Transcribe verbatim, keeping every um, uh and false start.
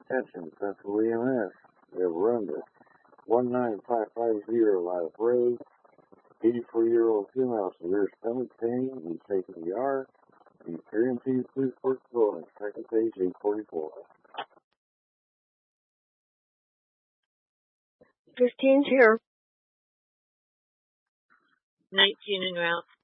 Attention, Central E M S. We have run to one nine five five zero Live Road. eighty-four-year-old female severe stomach pain. He's taking the R. The guaranteed police work going. Second page, eight forty-four. fifteen's here. nineteen en route.